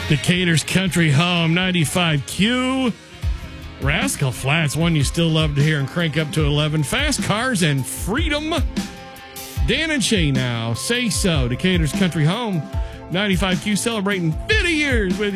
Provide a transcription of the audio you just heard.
Decatur's Country Home, 95Q. Rascal Flats, one you still love to hear and crank up to 11. Fast Cars and Freedom. Dan and Shay now. Say So. Decatur's Country Home, 95Q, celebrating 50 years with you.